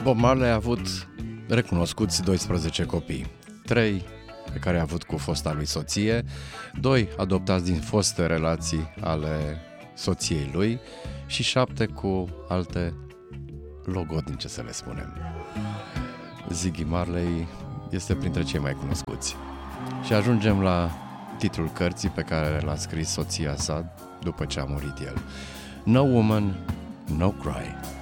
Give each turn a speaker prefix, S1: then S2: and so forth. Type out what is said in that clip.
S1: Bob Marley a avut recunoscuți 12 copii, 3 pe care a avut cu fosta lui soție, 2 adoptați din foste relații ale soției lui și 7 cu alte logodnice, să le spunem. Ziggy Marley este printre cei mai cunoscuți. Și ajungem la titlul cărții pe care l-a scris soția sa după ce a murit el. No Woman, No Cry.